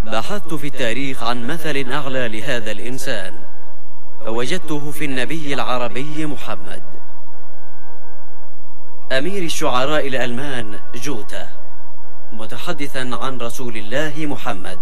بحثت في التاريخ عن مثل أعلى لهذا الإنسان، فوجدته في النبي العربي محمد، أمير الشعراء الألمان جوتا، متحدثا عن رسول الله محمد.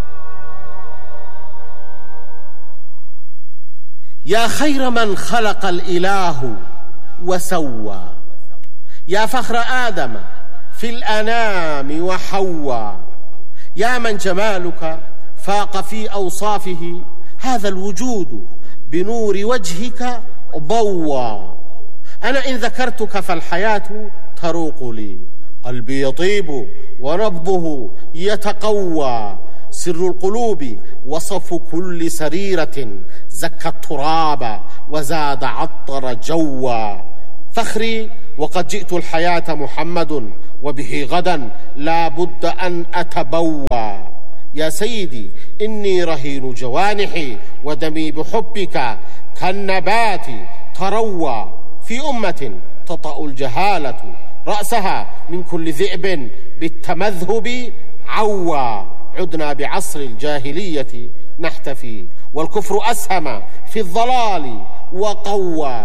يا خير من خلق الإله وسوى، يا فخر آدم في الأنام وحوى، يا من جمالك فاق في أوصافه هذا الوجود بنور وجهك ضوى. أنا إن ذكرتك فالحياة تروق لي، قلبي يطيب ونبضه يتقوى، سر القلوب وصف كل سريرة زكى التراب وزاد عطر جوا. فخري وقد جئت الحياة محمد، وبه غدا لا بد أن أتبوى. يا سيدي إني رهين جوانحي، ودمي بحبك كالنبات تروى. في أمة تطأ الجهالة رأسها، من كل ذئب بالتمذهب عوى. عدنا بعصر الجاهلية نحتفي، والكفر أسهم في الضلال وقوى.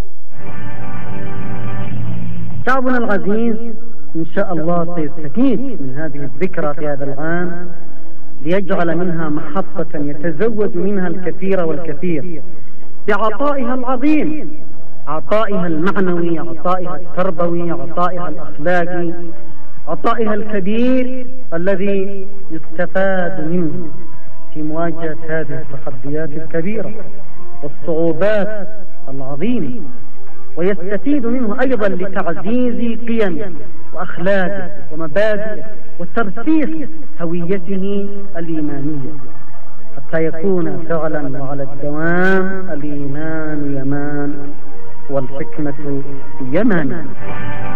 شعبنا العزيز إن شاء الله سيستفيد من هذه الذكرى في هذا العام، ليجعل منها محطة يتزود منها الكثير والكثير بعطائها العظيم، عطائها المعنوي، عطائها التربوي، عطائها الأخلاقي، عطائها الكبير الذي يستفاد منه في مواجهة هذه التحديات الكبيرة والصعوبات العظيمة، ويستفيد منه أيضا لتعزيز قيمه وأخلاقه ومبادئه وترسيخ هويته الإيمانية، حتى يكون فعلا وعلى الدوام الإيمان يمان والحكمة يمان.